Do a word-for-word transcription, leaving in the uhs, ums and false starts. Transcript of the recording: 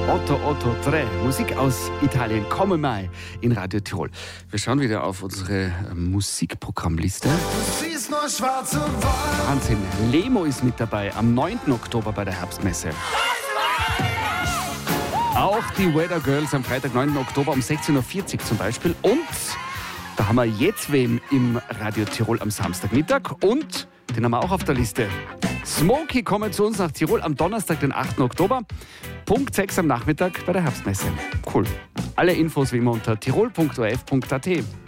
Otto Otto Tre, Musik aus Italien, Come Mai in Radio Tirol. Wir schauen wieder auf unsere äh, Musikprogrammliste. Du siehst nur schwarze Wolken. Wahnsinn, Lemo ist mit dabei am neunten Oktober bei der Herbstmesse. Auch die Weather Girls am Freitag, neunten Oktober um sechzehn Uhr vierzig zum Beispiel. Und da haben wir jetzt wem im Radio Tirol am Samstagmittag. Und den haben wir auch auf der Liste. Smokey kommen zu uns nach Tirol am Donnerstag, den achten Oktober. Punkt sechs am Nachmittag bei der Herbstmesse. Cool. Alle Infos wie immer unter tirol punkt o r f punkt a t.